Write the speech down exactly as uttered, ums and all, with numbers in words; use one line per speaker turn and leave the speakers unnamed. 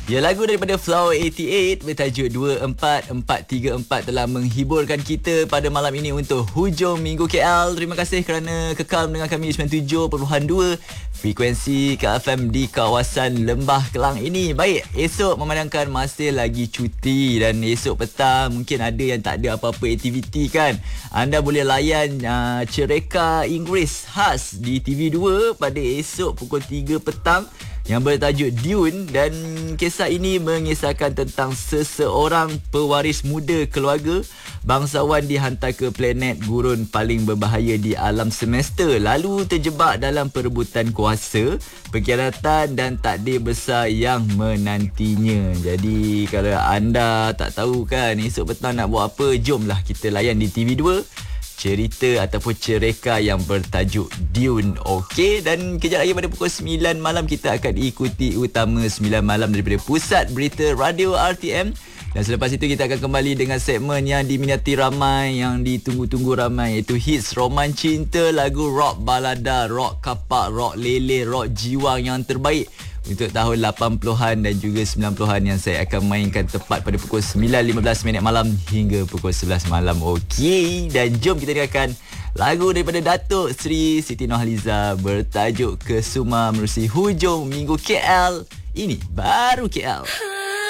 Ya, lagu daripada Flower lapan lapan bertajuk dua empat empat tiga empat telah menghiburkan kita pada malam ini untuk hujung minggu K L. Terima kasih kerana kekal mendengar kami di sembilan puluh tujuh perpuluhan dua frekuensi K F M di kawasan Lembah Kelang ini. Baik, esok memandangkan masih lagi cuti dan esok petang mungkin ada yang tak ada apa-apa aktiviti kan. Anda boleh layan uh, cereka Inggeris khas di T V dua pada esok pukul tiga petang yang bertajuk Dune, dan kisah ini mengisahkan tentang seseorang pewaris muda keluarga bangsawan dihantar ke planet gurun paling berbahaya di alam semesta, lalu terjebak dalam perebutan kuasa, pengkhianatan dan takdir besar yang menantinya. Jadi kalau anda tak tahu kan esok petang nak buat apa, jomlah kita layan di T V dua cerita ataupun cereka yang bertajuk Dune. Okey, dan kejap lagi pada pukul sembilan malam kita akan ikuti utama sembilan malam daripada Pusat Berita Radio R T M. Dan selepas itu kita akan kembali dengan segmen yang diminati ramai, yang ditunggu-tunggu ramai, iaitu hits roman cinta, lagu rock balada, rock kapak, rock lele, rock jiwang yang terbaik untuk tahun lapan puluhan dan juga sembilan puluhan yang saya akan mainkan tepat pada pukul sembilan lima belas minit malam hingga pukul sebelas malam. Okey, dan jom kita dengarkan lagu daripada Datuk Seri Siti Nurhaliza bertajuk Kesuma menerusi hujung minggu K L. Ini baru K L.